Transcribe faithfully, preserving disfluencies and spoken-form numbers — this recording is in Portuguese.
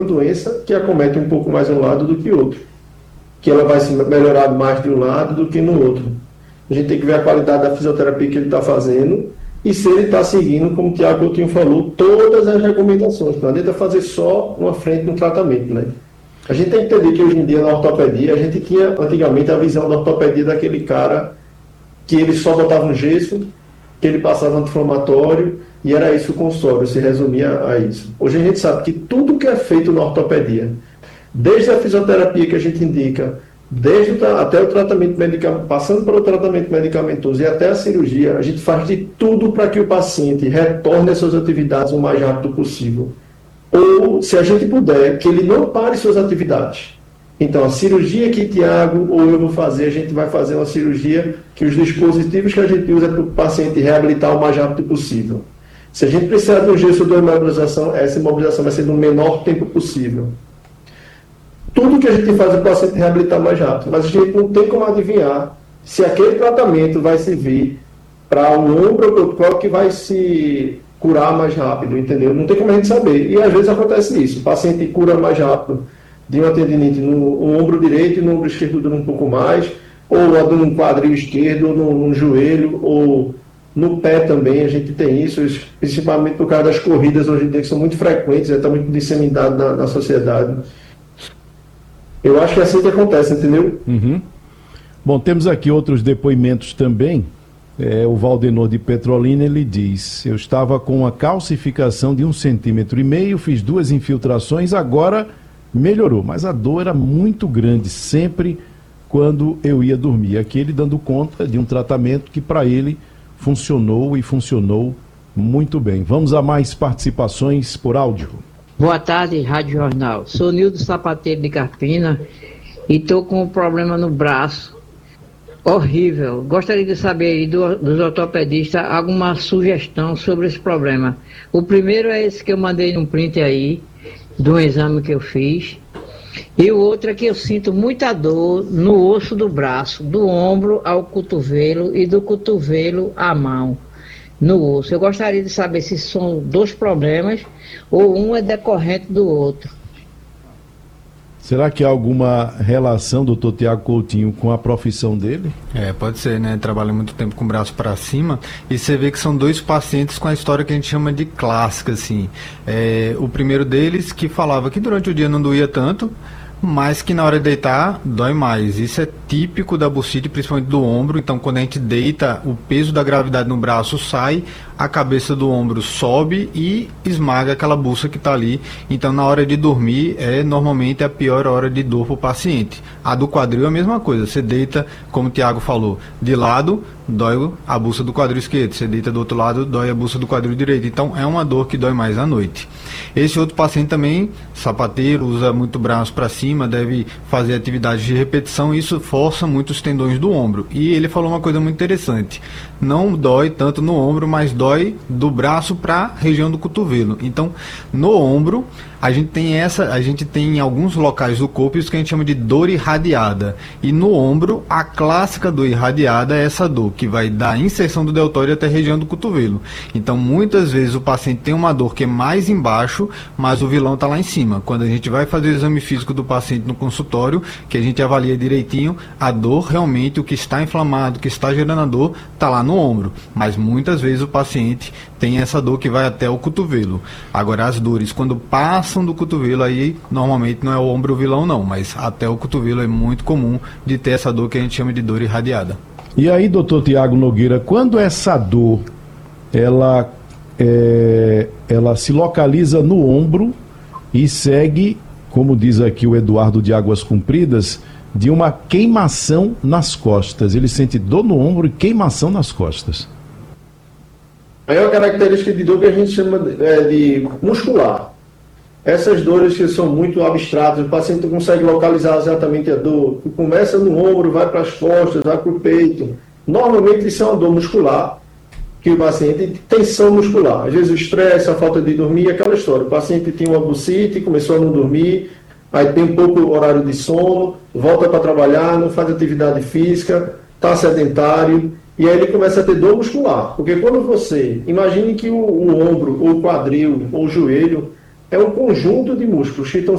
doença que acomete um pouco mais um lado do que o outro, que ela vai se melhorar mais de um lado do que no outro. A gente tem que ver a qualidade da fisioterapia que ele está fazendo e se ele está seguindo, como o Tiago Coutinho falou, todas as recomendações. Não adianta fazer só uma frente no tratamento, né? A gente tem que entender que hoje em dia na ortopedia, a gente tinha antigamente a visão da ortopedia daquele cara que ele só botava um gesso, que ele passava anti-inflamatório e era isso o consultório, se resumia a isso. Hoje a gente sabe que tudo que é feito na ortopedia, desde a fisioterapia que a gente indica, desde o, até o tratamento medicamentoso, passando pelo tratamento medicamentoso e até a cirurgia, a gente faz de tudo para que o paciente retorne às suas atividades o mais rápido possível. Ou, se a gente puder, que ele não pare suas atividades. Então, a cirurgia que Tiago ou eu vou fazer, a gente vai fazer uma cirurgia que os dispositivos que a gente usa para o paciente reabilitar o mais rápido possível. Se a gente precisar de um gesso de imobilização, essa imobilização vai ser no menor tempo possível. Tudo que a gente faz para o paciente reabilitar mais rápido, mas a gente não tem como adivinhar se aquele tratamento vai servir para o ombro ou para o que vai se curar mais rápido, entendeu? Não tem como a gente saber. E às vezes acontece isso, o paciente cura mais rápido de uma tendinite no, no ombro direito e no ombro esquerdo dura um pouco mais, ou a de um quadril esquerdo, ou no, no joelho, ou no pé também, a gente tem isso, principalmente por causa das corridas hoje em dia, que são muito frequentes, está muito disseminado na, na sociedade. Eu acho que é assim que acontece, entendeu? Uhum. Bom, temos aqui outros depoimentos também. É, o Valdenor de Petrolina, ele diz: eu estava com uma calcificação de um centímetro e meio, fiz duas infiltrações, agora melhorou, mas a dor era muito grande, sempre quando eu ia dormir. Aqui ele dando conta de um tratamento que para ele funcionou e funcionou muito bem. Vamos a mais participações por áudio. Boa tarde, Rádio Jornal. Sou Nildo Sapateiro de Carpina e estou com um problema no braço horrível. Gostaria de saber aí do, dos ortopedistas alguma sugestão sobre esse problema. O primeiro é esse que eu mandei num print aí, do exame que eu fiz. E o outro é que eu sinto muita dor no osso do braço, do ombro ao cotovelo e do cotovelo à mão, no osso. Eu gostaria de saber se são dois problemas ou um é decorrente do outro. Será que há alguma relação, doutor Tiago Coutinho, com a profissão dele? É, pode ser, né? Trabalha muito tempo com o braço para cima e você vê que são dois pacientes com a história que a gente chama de clássica, assim. É, o primeiro deles que falava que durante o dia não doía tanto, mas que na hora de deitar dói mais. Isso é típico da bursite, principalmente do ombro. Então, quando a gente deita, o peso da gravidade no braço sai, a cabeça do ombro sobe e esmaga aquela bursa que está ali. Então, na hora de dormir, é normalmente a pior hora de dor para o paciente. A do quadril é a mesma coisa. Você deita, como o Tiago falou, de lado, dói a bursa do quadril esquerdo. Você deita do outro lado, dói a bursa do quadril direito. Então, é uma dor que dói mais à noite. Esse outro paciente também, sapateiro, usa muito braço para cima, deve fazer atividades de repetição, e isso força muito os tendões do ombro. E ele falou uma coisa muito interessante: não dói tanto no ombro, mas dói do braço para a região do cotovelo. Então, no ombro, a gente tem essa, a gente tem em alguns locais do corpo isso que a gente chama de dor irradiada. E no ombro, a clássica dor irradiada é essa dor que vai da inserção do deltóide até a região do cotovelo. Então, muitas vezes o paciente tem uma dor que é mais embaixo, mas o vilão está lá em cima. Quando a gente vai fazer o exame físico do paciente no consultório, que a gente avalia direitinho, a dor realmente, o que está inflamado, o que está gerando a dor, está lá no ombro. Mas muitas vezes o paciente tem essa dor que vai até o cotovelo. Agora, as dores, quando passam do cotovelo, aí normalmente não é o ombro o vilão não, mas até o cotovelo é muito comum de ter essa dor que a gente chama de dor irradiada. E aí, doutor Tiago Nogueira, quando essa dor, ela, é, ela se localiza no ombro e segue, como diz aqui o Eduardo de Águas Compridas, de uma queimação nas costas. Ele sente dor no ombro e queimação nas costas. Aí é uma característica de dor que a gente chama de, é, de muscular. Essas dores que são muito abstratas, o paciente não consegue localizar exatamente a dor, que começa no ombro, vai para as costas, vai para o peito. Normalmente isso é uma dor muscular, que o paciente tem tensão muscular. Às vezes o estresse, a falta de dormir, aquela história. O paciente tinha uma bursite, começou a não dormir, aí tem um pouco horário de sono, volta para trabalhar, não faz atividade física, está sedentário, e aí ele começa a ter dor muscular. Porque quando você, imagine que o, o ombro, ou o quadril, ou o joelho, é um conjunto de músculos que estão